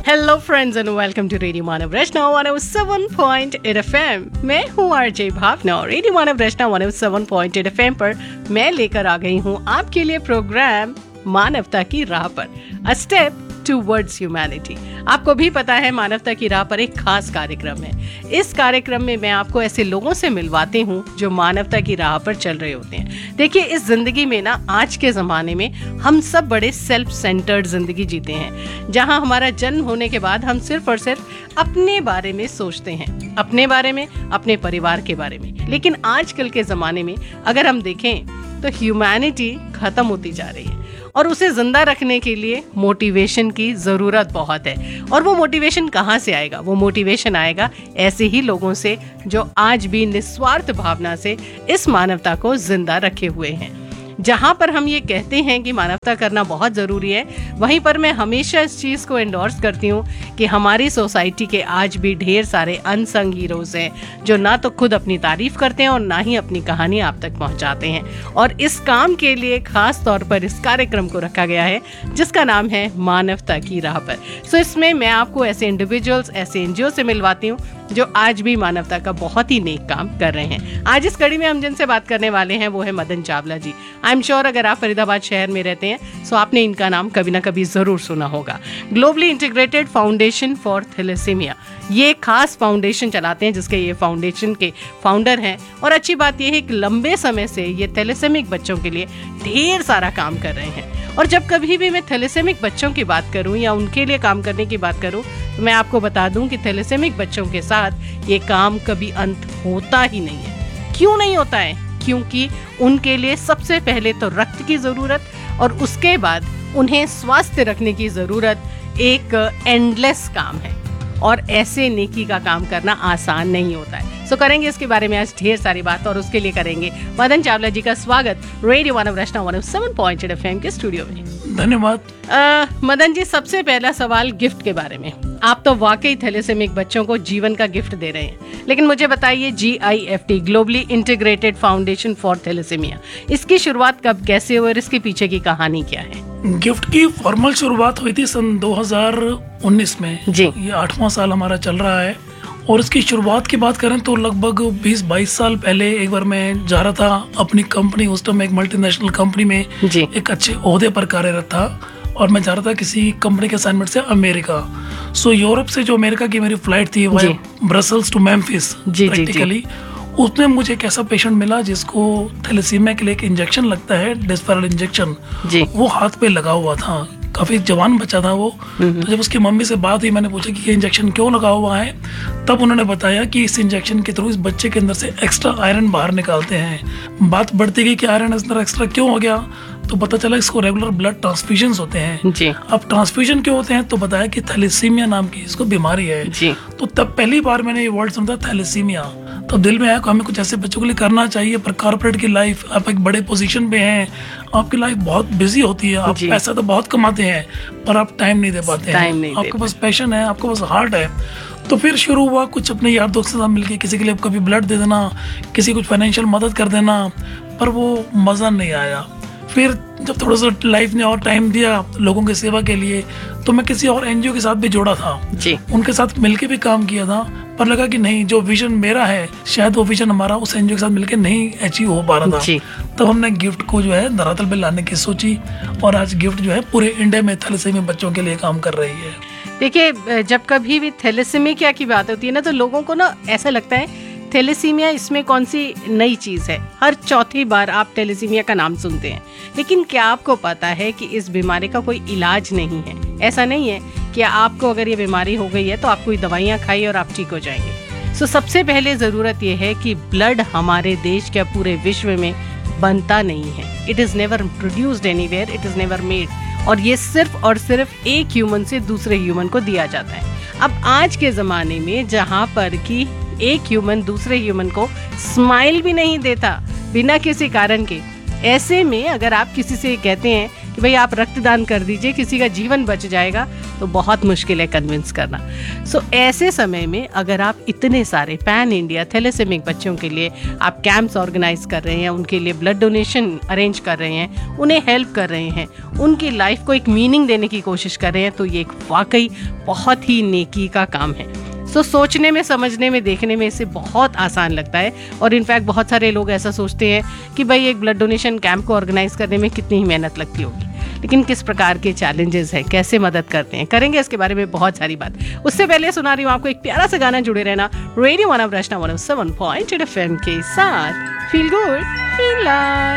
Hello friends and welcome to radio Manav Rachna 107.8 FM। मैं हूँ RJ भावना। Radio मानव रचना 107.8 FM पर मैं लेकर आ गई हूँ आपके लिए प्रोग्राम मानवता की राह पर, अ स्टेप टूवर्ड्स ह्यूमैनिटी। आपको भी पता है मानवता की राह पर एक खास कार्यक्रम है। इस कार्यक्रम में मैं आपको ऐसे लोगों से मिलवाती हूँ जो मानवता की राह पर चल रहे होते हैं। देखिए, इस जिंदगी में ना, आज के ज़माने में हम सब बड़े सेल्फ सेंटर्ड जिंदगी जीते हैं, जहाँ हमारा जन्म होने के बाद हम सिर्फ और सिर्फ अपने बारे में सोचते हैं, अपने बारे में, अपने परिवार के बारे में। लेकिन आजकल के ज़माने में अगर हम देखें तो ह्यूमैनिटी खत्म होती जा रही है और उसे जिंदा रखने के लिए मोटिवेशन की ज़रूरत बहुत है। और वो मोटिवेशन कहाँ से आएगा? वो मोटिवेशन आएगा ऐसे ही लोगों से जो आज भी निस्वार्थ भावना से इस मानवता को जिंदा रखे हुए हैं। जहाँ पर हम ये कहते हैं कि मानवता करना बहुत ज़रूरी है, वहीं पर मैं हमेशा इस चीज़ को एंडोर्स करती हूँ कि हमारी सोसाइटी के आज भी ढेर सारे अनसंग हीरोज़ हैं जो ना तो खुद अपनी तारीफ करते हैं और ना ही अपनी कहानी आप तक पहुँचाते हैं। और इस काम के लिए खास तौर पर इस कार्यक्रम को रखा गया है जिसका नाम है मानवता की राह पर। सो इसमें मैं आपको ऐसे इंडिविजुअल्स, ऐसे एनजीओ से मिलवाती हूँ जो आज भी मानवता का बहुत ही नेक काम कर रहे हैं। आज इस कड़ी में हम जिनसे बात करने वाले हैं वो है मदन चावला जी। आई एम श्योर अगर आप फरीदाबाद शहर में रहते हैं तो आपने इनका नाम कभी ना कभी जरूर सुना होगा। Globally integrated foundation for thalassaemia, ये खास फाउंडेशन चलाते हैं जिसके ये फाउंडेशन के फाउंडर हैं। और अच्छी बात यह है कि लंबे समय से ये थैलेसेमिक बच्चों के लिए ढेर सारा काम कर रहे हैं। और जब कभी भी मैं थैलेसेमिक बच्चों की बात करूं या उनके लिए काम करने की बात करूं तो मैं आपको बता दूं कि थैलेसेमिक बच्चों के साथ ये काम कभी अंत होता ही नहीं है। क्यों नहीं होता है? क्योंकि उनके लिए सबसे पहले तो रक्त की ज़रूरत और उसके बाद उन्हें स्वास्थ्य रखने की ज़रूरत एक एंडलेस काम है। और ऐसे नेकी का काम करना आसान नहीं होता है। सो करेंगे इसके बारे में आज ढेर सारी बात और उसके लिए करेंगे मदन चावला जी का स्वागत रेडियो मानव रचना 107.8 FM के स्टूडियो में। धन्यवाद। मदन जी, सबसे पहला सवाल गिफ्ट के बारे में। आप तो वाकई थैलेसेमिक बच्चों को जीवन का गिफ्ट दे रहे हैं, लेकिन मुझे बताइए GIFT, globally integrated foundation for thalassaemia, इसकी शुरुआत कब, कैसे हुई और इसके पीछे की कहानी क्या है? गिफ्ट की फॉर्मल शुरुआत हुई थी सन 2019 में जी। ये 8वां साल हमारा चल रहा है। और इसकी शुरुआत की बात करें तो लगभग 20-22 साल पहले एक बार मैं जा रहा था अपनी कंपनी, उस टाइम एक मल्टीनेशनल कंपनी में जी। एक अच्छे ओहदे पर कार्यरत था और मैं जा रहा था किसी कंपनी के असाइनमेंट से अमेरिका। सो यूरोप से जो अमेरिका की मेरी फ्लाइट थी वो ब्रसल्स टू मेम्फिस प्रैक्टिकली। उसमें मुझे एक ऐसा पेशेंट मिला जिसको थैलेसीमिया के लिए एक इंजेक्शन लगता है, डेस्पेरल इंजेक्शन, वो हाथ पे लगा हुआ था। काफी जवान बच्चा था वो। तो जब उसकी मम्मी से बात हुई, मैंने पूछा कि ये इंजेक्शन क्यों लगा हुआ है, तब उन्होंने बताया कि इस इंजेक्शन के थ्रू इस बच्चे के अंदर से एक्स्ट्रा आयरन बाहर निकालते हैं। बात बढ़ती गई कि आयरन अंदर एक्स्ट्रा क्यों हो गया, तो पता चला इसको रेगुलर ब्लड ट्रांसफ्यूजन होते हैं जी। अब ट्रांसफ्यूजन क्यों होते हैं, तो बताया कि थैलेसीमिया नाम की इसको बीमारी है जी। तो तब पहली बार मैंने ये वर्ड सुना था थैलेसीमिया। तो दिल में आया कि हमें कुछ ऐसे बच्चों के लिए करना चाहिए। पर कॉर्पोरेट की लाइफ, आप एक बड़े पोजीशन पे हैं, आपकी लाइफ बहुत बिजी होती है, आप पैसा तो बहुत कमाते हैं पर आप टाइम नहीं दे पाते हैं। आपके पास पैशन है, आपके पास हार्ट है। तो फिर शुरू हुआ कुछ अपने यार दोस्त के साथ मिलकर किसी के लिए कभी ब्लड दे देना, किसी कुछ फाइनेंशियल मदद कर देना, पर वो मज़ा नहीं आया। फिर जब थोड़ा सा लाइफ ने और टाइम दिया लोगों की सेवा के लिए, तो मैं किसी और एनजीओ के साथ भी जुड़ा था जी। उनके साथ मिलके भी काम किया था, पर लगा कि नहीं, जो विजन मेरा है शायद वो विजन हमारा उस एनजीओ के साथ मिलके नहीं अचीव हो पा रहा था। तब हमने गिफ्ट को जो है धरातल पे लाने की सोची और आज गिफ्ट जो है पूरे इंडिया में थैलेसीमिया बच्चों के लिए काम कर रही है। देखिए, जब कभी भी थैलेसीमिया की बात होती है ना, तो लोगों को ना ऐसा लगता है थैलेसीमिया इसमें कौन सी नई चीज़ है। हर चौथी बार आप थैलेसीमिया का नाम सुनते हैं, लेकिन क्या आपको पता है कि इस बीमारी का कोई इलाज नहीं है? ऐसा नहीं है कि आपको अगर ये बीमारी हो गई है तो आप कोई दवाइयाँ खाइए और आप ठीक हो जाएंगे। सो सबसे पहले ज़रूरत ये है कि ब्लड हमारे देश के पूरे विश्व में बनता नहीं है। It is never produced anywhere, it is never made. और ये सिर्फ और सिर्फ एक ह्यूमन से दूसरे ह्यूमन को दिया जाता है। अब आज के ज़माने में जहाँ पर कि एक ह्यूमन दूसरे ह्यूमन को स्माइल भी नहीं देता बिना किसी कारण के, ऐसे में अगर आप किसी से कहते हैं कि भाई आप रक्तदान कर दीजिए, किसी का जीवन बच जाएगा, तो बहुत मुश्किल है कन्विंस करना। सो ऐसे समय में अगर आप इतने सारे पैन इंडिया थैलेसेमिक बच्चों के लिए आप कैंप्स ऑर्गेनाइज कर रहे हैं, उनके लिए ब्लड डोनेशन अरेंज कर रहे हैं, उन्हें हेल्प कर रहे हैं, उनकी लाइफ को एक मीनिंग देने की कोशिश कर रहे हैं, तो ये एक वाकई बहुत ही नेकी का काम है। सो सोचने में, समझने में, देखने में इसे बहुत आसान लगता है। और इनफैक्ट बहुत सारे लोग ऐसा सोचते हैं कि भाई एक ब्लड डोनेशन कैंप को ऑर्गेनाइज करने में कितनी ही मेहनत लगती होगी, लेकिन किस प्रकार के चैलेंजेस हैं, कैसे मदद करते हैं, करेंगे इसके बारे में बहुत सारी बात। उससे पहले सुना रही हूँ आपको एक प्यारा सा गाना। जुड़े रहना रेडियो मानव रचना 107.8 FM के साथ। Feel good feel live.